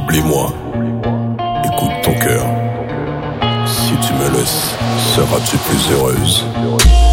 Oublie-moi, écoute ton cœur. Si tu me laisses, seras-tu plus heureuse?